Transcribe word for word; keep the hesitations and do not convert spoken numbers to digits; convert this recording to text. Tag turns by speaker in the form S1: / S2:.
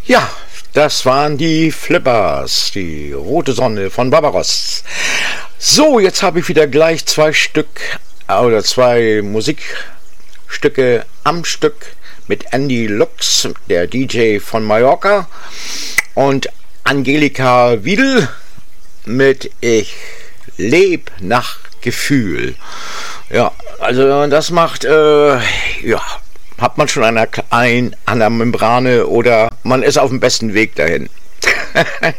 S1: Ja, das waren die Flippers, die rote Sonne von Barbaros. So, jetzt habe ich wieder gleich zwei Stück oder zwei Musikstücke am Stück mit Andy Lux, der D J von Mallorca, und Angelika Wiedel mit Ich leb nach Gefühl. Ja, also das macht, äh, ja, hat man schon eine, ein, an der Membrane oder man ist auf dem besten Weg dahin.